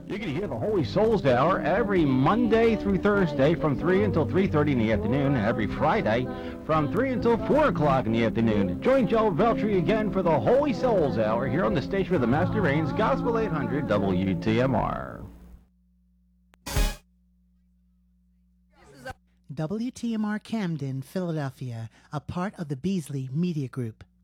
You can hear the Holy Souls Hour every Monday through Thursday from 3 until 3:30 in the afternoon, and every Friday from 3 until 4 o'clock in the afternoon. Join Joe Veltri again for the Holy Souls Hour here on the station of the Master Rains, Gospel 800 WTMR. WTMR Camden, Philadelphia, a part of the Beasley Media Group.